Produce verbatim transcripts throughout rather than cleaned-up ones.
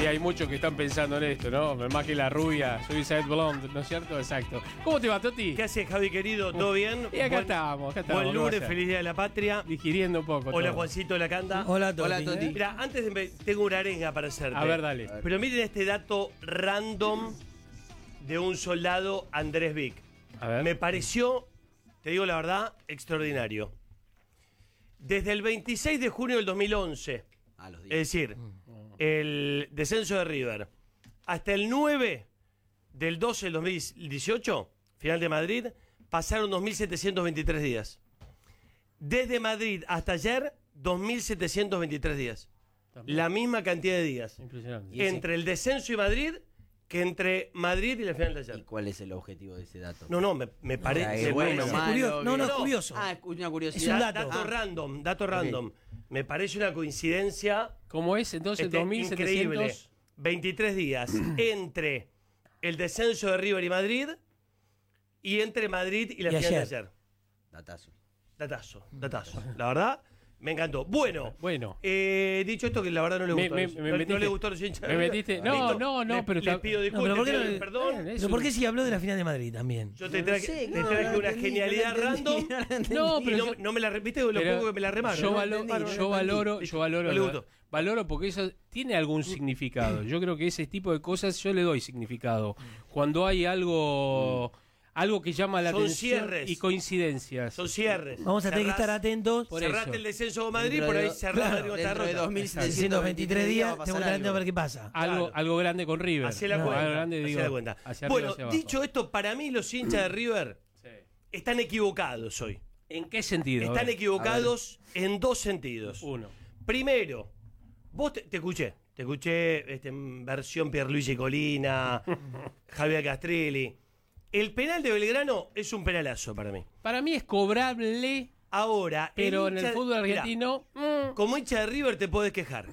Sí, hay muchos que están pensando en esto, ¿no? Más que la rubia, Suicide Blonde, ¿no es cierto? Exacto. ¿Cómo te va, Toti? ¿Qué haces, Javi, querido? ¿Todo bien? Y acá Buen, estamos, acá estamos. Buen lunes, feliz día de la patria. Digiriendo un poco. Hola, todo. Juancito de la Canda. Hola, Toti. Hola, Toti. ¿eh? Mira, antes de... Tengo una arenga para hacerte. A ver, dale. Pero miren este dato random de un soldado, Andrés Vic. A ver. Me pareció, te digo la verdad, extraordinario. Desde el veintiséis de junio del dos mil once, Ah, los es días. decir, el descenso de River, hasta el nueve del doce del dos mil dieciocho, final de Madrid, pasaron dos mil setecientos veintitrés días. Desde Madrid hasta ayer, dos mil setecientos veintitrés días. También. La misma cantidad de días. Impresionante. Y ese- Entre el descenso y Madrid, que entre Madrid y la final de ¿Y ayer. cuál es el objetivo de ese dato? No, no, me, me O sea, parece... es me bueno, parece- Es curioso. malo, No, no, que- es curioso. Ah, una Es curiosidad. un Da- dato. dato Ah, random, dato random. Me parece una coincidencia ¿Cómo es entonces? este, dos mil setecientos. increíble. veintitrés días entre el descenso de River y Madrid y entre Madrid y la Y final de ayer. ayer. Datazo. Datazo, datazo. La verdad, me encantó. Bueno, Bueno. eh, dicho esto, que la verdad no le Me- gustó. me- a los- me no, metiste- no le gustó a los hinchas. me metiste- no, Listo. no, no, Le- pero Les está- pido No, disculpas, pero ¿por qué te no pido le- perdón. Eh, ¿Pero por qué si habló de la final de Madrid también? Yo te No traje, sé, te no, traje no una entendí, genialidad no entendí, random. no entendí. No, Y pero no, yo- no me la repite lo Pero poco que me la remaron. Yo, ¿no? valo- entendí, no yo entendí. valoro, yo valoro, No le gustó. valoro porque eso tiene algún significado. Yo creo que ese tipo de cosas yo le doy significado. Cuando hay algo, algo que llama la Son atención cierres. y coincidencias. Son cierres. Vamos a tener que Cerrás- estar atentos. Por cerraste eso. el descenso de Madrid, Dentro por de ahí do- cerrás claro, Madrid con esta dentro de derrota. dos mil setecientos setecientos veintitrés días, va a pasar tengo que estar atento a algo. ver qué pasa. Algo, Claro. algo grande con River. Hacé la No, cuenta. algo grande, hacé digo, la cuenta. hacia arriba, Bueno, hacia abajo. dicho esto, para mí los hinchas de River Sí. están equivocados hoy. ¿En qué sentido? A Están ver. equivocados en dos sentidos. Uno. Primero, vos te, te escuché, te escuché este, en versión Pierluigi Colina, Javier Castrilli. El penal de Belgrano es un penalazo para mí. Para mí es cobrable, Ahora, pero en hincha- el fútbol mirá, argentino. mm, como hincha de River te podés quejar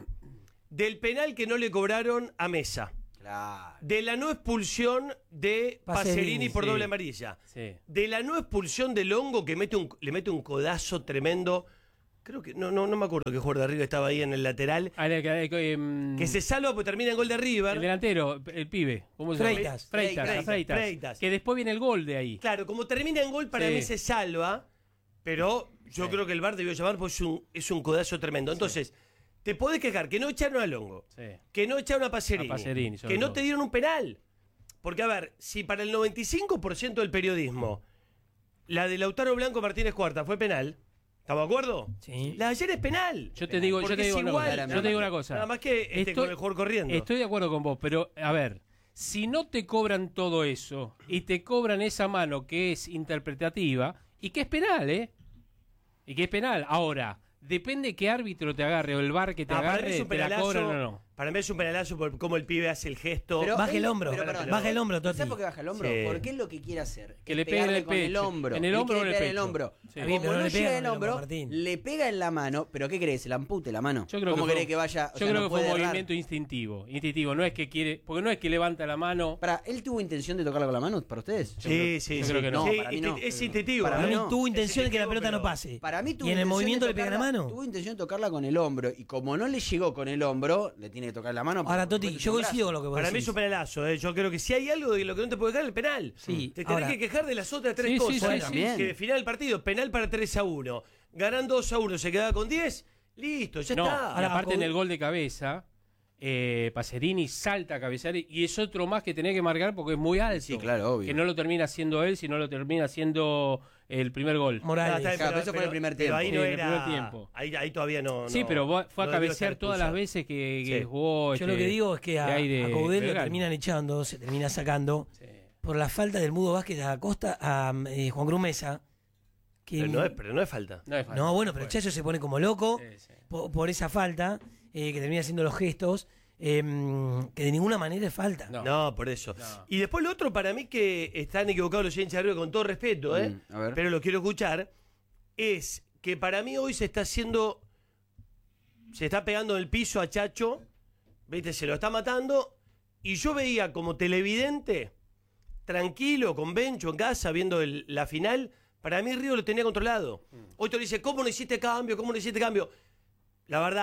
del penal que no le cobraron a Mesa, Claro. de la no expulsión de Pacerini, Pacerini, por sí. doble amarilla, Sí. de la no expulsión de Longo que mete un, le mete un codazo tremendo. Creo que no no no me acuerdo qué jugador de River estaba ahí en el lateral. Ah, el, que- em, Que se salva porque termina en gol de River. el delantero, el pibe. ¿Cómo se llama? Freitas. Freitas, Freitas, a Freitas. Freitas. Que después viene el gol de ahí. Claro, como termina en gol, para Sí. mí se salva, pero yo Sí. creo que el V A R debió llamar porque es un, es un codazo tremendo. Entonces, te podés quejar que no echaron a Longo, Sí. que no echaron a Pacerini, A Pacerini, sobre que no todo. te dieron un penal. Porque, a ver, si para el noventa y cinco por ciento del periodismo la de Lautaro Blanco Martínez Cuarta fue penal, ¿estamos de acuerdo? Sí. La de ayer es penal. Yo te digo, yo Porque te digo es una igual, cosa. claramente. Yo te digo una cosa. Nada más que este, con el jugador corriendo. Estoy de acuerdo con vos, pero a ver, si no te cobran todo eso y te cobran esa mano que es interpretativa y que es penal, ¿eh? Y que es penal. Ahora, depende qué árbitro te agarre o el V A R que te Ah, para mí agarre, es un te la penalazo. cobran o no. Para mí es un penalazo por cómo el pibe hace el gesto. Pero Baja el él- hombro, pero, perdón, baja el hombro, Toti. ¿Sabes por qué baja el hombro? Sí. Porque él lo que quiere hacer Que es le pegue en pegarle el con el pecho. hombro. En el Él hombro o en quiere el pegar en el pecho. hombro. Sí. Bien, Como pero no no le pega llega con el el hombro, Martín. le pega en la mano, pero ¿qué querés? ¿Se la ampute la mano? Yo creo ¿Cómo que querés fue, que vaya? O yo sea, creo no que fue un puede errar. movimiento instintivo. Instintivo, no es que quiere, porque no es que levanta la mano. Para, ¿él tuvo intención de tocarla con la mano para ustedes? Sí, sí, yo sí. creo que no. Sí, Para mí no. Es instintivo. Para Para mí mí no. tuvo Es intención de que la instintivo, pelota no pero pase. Para mí tuvo y en el intención movimiento de le pega la tocarla- mano. Tuvo intención de tocarla con el hombro y como no le llegó con el hombro, le tiene que tocar la mano. Ahora, porque Toti, es yo un coincido brazo. con lo que vos Para mí decís. es un penalazo. ¿eh? Yo creo que si hay algo de lo que no te puede dejar, el penal. Sí, Te tenés ahora- que quejar de las otras tres Sí, sí, cosas. sí, también. Que define el partido. Penal para tres a uno. Ganando dos a uno, se quedaba con diez. Listo, ya No, está. y Ahora, aparte Acud- en el gol de cabeza, eh, Pacerini salta a cabecear y es otro más que tenés que marcar porque es muy alto. Sí, claro, obvio. Que no lo termina haciendo él, sino lo termina haciendo el primer gol. Morales. Ah, está bien, Claro, pero eso fue en el primer pero ahí tiempo. no Sí, en el era. primer tiempo. Ahí, ahí todavía no. Sí, no- pero va- fue a no debió cabecear estar todas las expulsado. veces que, que Sí. jugó. Yo este, lo que digo es que de a, ahí de a Coudet lo Belgrano. terminan echando, se termina sacando Sí. por la falta del Mudo Vázquez a Costa a eh, Juan Cruz Mesa. Que Pero no es, pero no es falta. No, es falta. No, bueno, pero el Chacho se pone como loco Sí, sí. po- por, esa falta, eh, que termina haciendo los gestos, eh, que de ninguna manera es falta. No. No, por eso. No. Y después lo otro, para mí que están equivocados los hinchas de River, con todo respeto, ¿eh? Mm, a ver. Pero lo quiero escuchar, es que para mí hoy se está haciendo, se está pegando en el piso a Chacho, ¿viste? Se lo está matando, y yo veía como televidente, tranquilo, con Bencho en casa, viendo el- la final, para mí Río lo tenía controlado. Hoy te lo dice, ¿cómo no hiciste cambio? ¿Cómo no hiciste cambio? La verdad,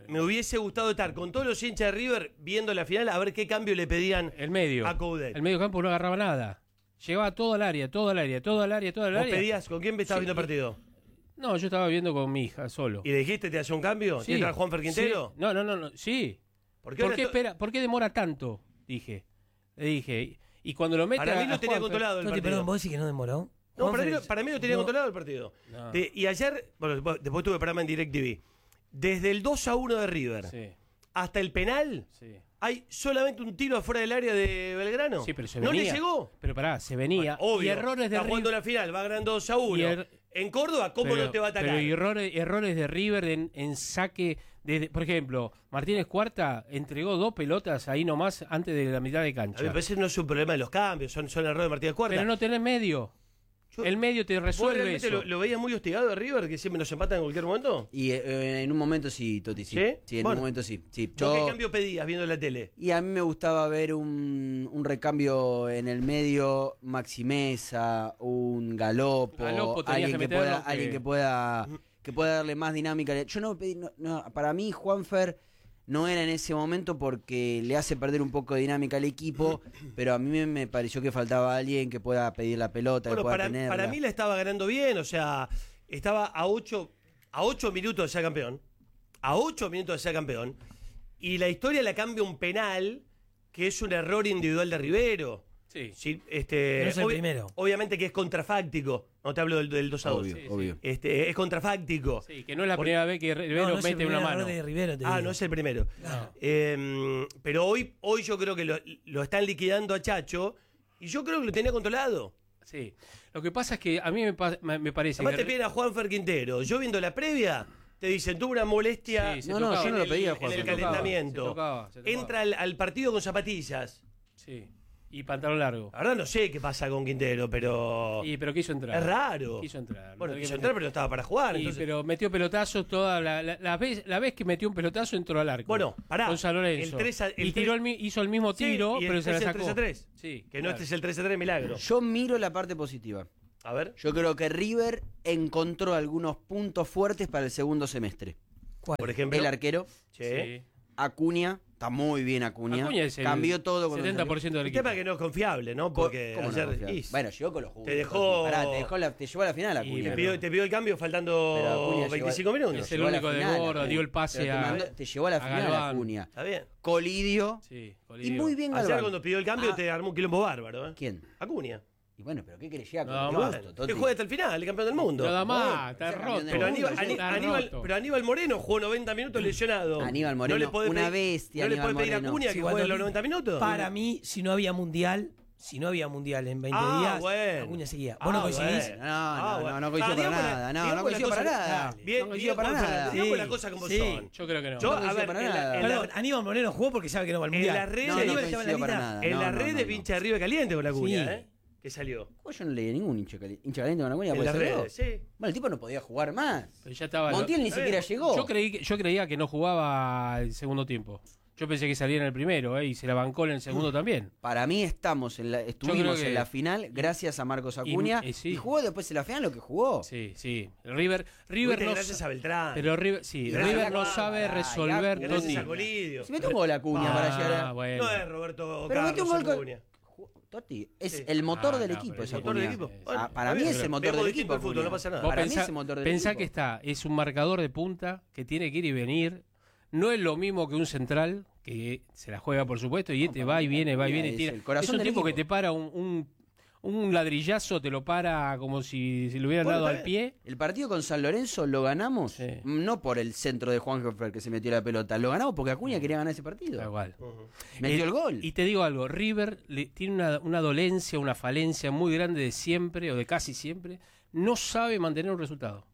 me hubiese gustado estar con todos los hinchas de River viendo la final a ver qué cambio le pedían El medio. a Coudet. El medio campo no agarraba nada. Llegaba todo al área, todo al área, todo al área, todo al ¿Vos área. pedías con quién estabas Sí, viendo el partido? No, yo estaba viendo con mi hija solo. ¿Y le dijiste te hace un cambio? Sí. ¿Tiene que entrar Juanfer Quintero? Sí. No, no, no, no. Sí. ¿Por ¿Por ahora qué, to- espera, ¿Por qué demora tanto? Dije. Le dije. Y cuando lo mete Para a- mí lo a tenía Juanfer- controlado el Toti, partido. perdón, vos decís que no demoró. No, para Juanfer mí, lo- es- para mí lo tenía no- controlado el partido. No. De- y ayer, bueno, después después tuve programa en DirecTV. Desde el dos a uno de River Sí, hasta el penal, sí. hay solamente un tiro afuera del área de Belgrano. Sí, pero se no venía. le llegó. Pero pará, se venía. Obvio. Y errores de Está jugando River. la final, va ganando dos a uno. Y er- En Córdoba, ¿cómo pero- no te va a atacar? Pero errores, errores de River en, en saque. Desde, por ejemplo, Martínez Cuarta entregó dos pelotas ahí nomás antes de la mitad de A cancha. mí me parece que no es un problema de los cambios, son, son errores de Martínez Cuarta. Pero no tenés medio. Yo- El medio te ¿Vos resuelve realmente eso. lo, lo veías muy hostigado de River, que siempre nos empatan en cualquier momento? Y eh, en un momento sí, Toti, sí. ¿Sí? en Bueno. un momento sí. sí. ¿Vos Yo- ¿Qué cambio pedías viendo la tele? Y a mí me gustaba ver un, un recambio en el medio, Maxi Mesa, un Galopo, Galopo tenías alguien que que, pueda, meterlo que- alguien que pueda que pueda darle más dinámica. Yo no pedí, no, no, para mí Juanfer no era en ese momento porque le hace perder un poco de dinámica al equipo, pero a mí me, me pareció que faltaba alguien que pueda pedir la pelota, Bueno, que pueda para, tenerla. para mí la estaba ganando bien, o sea, estaba a ocho, a ocho minutos de ser campeón, a ocho minutos de ser campeón, y la historia la cambia un penal que es un error individual de Rivero. Sí. Sí, este, No es el obvi- primero. Obviamente que es contrafáctico, no te hablo del, del dos a dos. Obvio, Sí, sí. obvio. Este, es contrafácil. Sí, que no es la Por- primera vez que Rivero no, no es el mete una primer mano. error de Rivero, te Ah, digo. no es el primero. No. Eh, pero hoy, hoy yo creo que lo, lo están liquidando a Chacho y yo creo que lo tenía controlado. Sí. Lo que pasa es que a mí me, pa- me me parece Además que te piden a Juanfer Quintero. Yo viendo la previa, te dicen, tuvo una molestia Sí, se No, no, tocaba. yo no lo en el- pedía a en Juanfer. el Se tocaba, calentamiento. se tocaba, se tocaba. Entra al, al partido con zapatillas. Sí. Y pantalón largo. La verdad no sé qué pasa con Quintero, pero Y, pero quiso entrar. es raro. Quiso entrar. Bueno, Lo quiso que entrar, metió- pero estaba para jugar. Y, entonces- pero metió pelotazos toda la, la, la vez, la vez que metió un pelotazo entró al arco. Bueno, pará. Con San Lorenzo. El tres a- el y tiró tres- el, mi- hizo el mismo Sí, tiro, y el pero se la tres, el sacó. tres a tres. Sí, Que no claro. este es el tres a tres milagro. Yo miro la parte positiva. A ver. Yo creo que River encontró algunos puntos fuertes para el segundo semestre. ¿Cuál? Por ejemplo. El arquero, Che. Sí. Acuña, está muy bien Acuña. Acuña es el Cambió todo cuando setenta por ciento del El equipo. tema es que no es confiable, ¿no? Porque ¿Cómo no ayer. confiaba? y- Bueno, llegó con los jugadores. Te dejó- Pará, te, dejó la- te llevó a la final Y Acuña. te, pero- pidió, te pidió el cambio Pero faltando Acuña llegó- veinticinco minutos. Es el Llegó a la único de final, gorda, Acuña. dio el pase Pero te, a- mandó- te llevó a la a final Galván. Acuña. Está bien. Colidio. Sí, Y Colidio. muy bien Ayer Galván. cuando pidió el cambio Ah, te armó un quilombo bárbaro, ¿eh? ¿Quién? Acuña. Y bueno, pero ¿qué querés llegar con No, el mal. gusto, Que Toti? juega hasta el final, el campeón del mundo. Nada más, Bueno, está ese roto. campeón del Pero mundo, Aníbal, ya Aní- está Aníbal- roto. pero Aníbal Moreno jugó noventa minutos lesionado. Aníbal Moreno, no le podés una pedir- bestia, ¿No le Aníbal podés pedir a Moreno. Acuña Sí, que cuando juegue los vi- noventa minutos? Para mí, si no había mundial, si no había mundial en veinte Ah, días, bueno. Acuña seguía. Ah, ¿Vos no coincidís? bueno. No, Ah, no, bueno. no, no coincido Ah, para digamos la- nada. No, digamos no la coincido cosa- para nada. Dale. Bien, No coincido bien, para Juanfer, nada. digamos Sí, las cosas como sí. son. Yo creo que no. Yo, No a coincido ver, para en la- nada. en la- Perdón, Aníbal Moreno jugó porque sabe que no va al En mundial. las redes- No, no Aníbal estaba en la coincido para lista. nada. en No, la no, red no, de no. pincha arriba caliente con Acuña, Sí. ¿eh? Que salió. Pues yo no leí ningún hincha, cali- hincha caliente con Acuña. En ¿puede las ser redes, vos? sí. Bueno, el tipo no podía jugar más. Pero ya estaba. Montiel ni Está siquiera bien. llegó. Yo, creí que, yo creía que no jugaba el segundo tiempo. Yo pensé que salía en el primero, ¿eh? Y se la bancó en el segundo también. Para mí estamos en la, estuvimos que- en la final gracias a Marcos Acuña y y, sí. jugó después en la final lo que jugó. Sí, sí. River, River Fuiste no. gracias a Beltrán. Pero River, sí, Gracias River a no Acuña, sabe pará, resolver. y Gracias Toti. a Colidio. Si metió un gol Acuña Ah, para llegar Ah, a... bueno. No es Roberto Pero metió un Carlos gol con... Acuña. Toti, es Sí. el motor Ah, del no, equipo pero ese el motor del Acuña. equipo. Ah, Bueno, para está mí bien, es el pero motor vemos del distinto equipo. el fútbol, Acuña. no pasa nada. Vos Para mí pensá, es el motor del pensá equipo. que está, es un marcador de punta que tiene que ir y venir. No es lo mismo que un central, que se la juega por supuesto, y este va y viene, va y viene y Es tira. el corazón Es un del tipo equipo. que te para un, un, un ladrillazo, te lo para como si, si lo hubieran Bueno, dado está al pie. El partido con San Lorenzo lo ganamos Sí. no por el centro de Juan Hofer que se metió la pelota, lo ganamos porque Acuña quería ganar ese partido. Da igual. Ujú. Metió Eh, el gol. Y te digo algo, River le, tiene una, una dolencia, una falencia muy grande de siempre, o de casi siempre. No sabe mantener un resultado.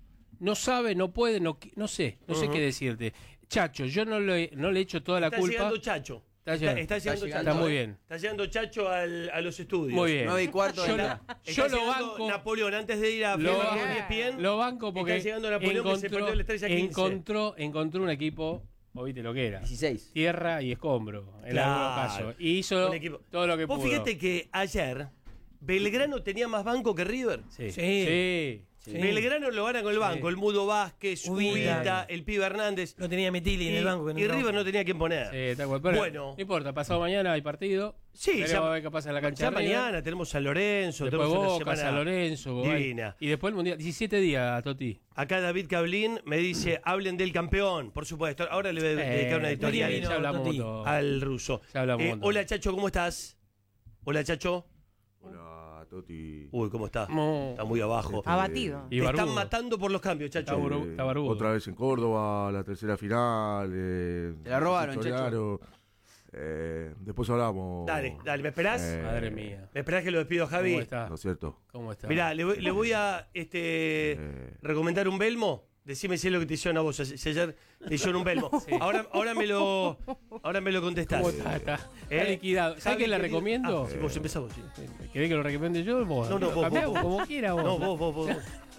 No sabe, no puede, no, qui- no sé, no sé Ujú. qué decirte. Chacho, yo no le, no le echo toda la Está culpa. llegando Chacho. Está Está, llegando. está llegando Está Chacho. Está muy ¿eh? bien. Está llegando Chacho al- a los estudios. Muy bien. nueve y cuarto Yo, entra. lo- Está yo lo llegando banco. Napoleón, antes de ir a Lo, Fútbol E S P N, lo banco porque está llegando Napoleón que se encontró, perdió el estrella quince. encontró, encontró un equipo, oíste lo que era, dieciséis. tierra y escombro, en Claro. algunos casos. Y hizo Un equipo. todo lo que Vos pudo. fíjate que ayer Belgrano tenía más banco que River. Sí, Sí. sí. Sí. Belgrano lo gana con el banco, Sí. el Mudo Vázquez, Ubita. Ubita, el Pibe Hernández. No tenía Mitili en Y, el banco. que no y entró. River no tenía quien poner. Sí, tal cual. Pero Bueno. no importa, pasado mañana hay partido. Sí, Veremos ya- a ver qué pasa en la cancha Ya de River. mañana tenemos San Lorenzo, Después tenemos una Boca, semana San Lorenzo. divina. Y después el Mundial. diecisiete días, Toti. Acá David Cablín me dice, hablen del campeón, por supuesto. Ahora le voy a dedicar una Eh, editorial Toti, ya hablamos Toti. todo. al ruso. Ya hablamos Eh, un montón. hola Chacho, ¿cómo estás? Hola Chacho. Hola, Toti. Uy, ¿cómo está? Mo- Está muy abajo. Este, Abatido. Y Te barbudo. están matando por los cambios, Está Chacho. barbudo. Eh, está barbudo. Otra vez en Córdoba, la tercera final. Eh, Te la robaron, Victoriano. Eh, después hablamos. Dale, dale, ¿me esperás? Eh, Madre mía. ¿Me esperás que lo despido a ¿Cómo Javi? está? ¿No es cierto? ¿Cómo está? Mirá, le voy, le voy a este, Eh. recomendar un Belmo. Decime si es lo que te hicieron a vos. Si si ayer te hicieron un Belmo. Ahora, ahora me lo ahora me lo contestás. ¿Cómo está? Está, Eh, está liquidado. ¿Sabes Javi, qué le querido- recomiendo? Ah, sí, vos empezás vos, sí. ¿Querés que lo recomiende yo? Vos, No, no, vos, Cambiamos, vos, vos. como quiera vos. No, vos, vos, vos. vos.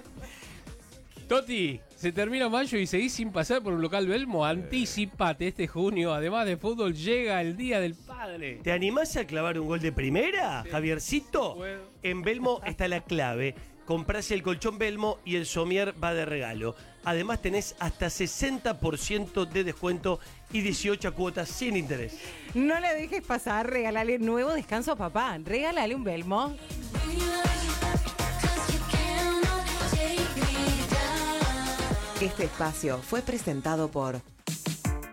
Toti, se termina mayo y seguís sin pasar por un local Belmo. Anticipate este junio. Además de fútbol, llega el Día del Padre. ¿Te animás a clavar un gol de primera, Javiercito? Puedo. En Belmo está la clave. Comprás el colchón Belmo y el somier va de regalo. Además tenés hasta sesenta por ciento de descuento y dieciocho cuotas sin interés. No la dejes pasar, regálale nuevo descanso a papá. Regálale un Belmo. Este espacio fue presentado por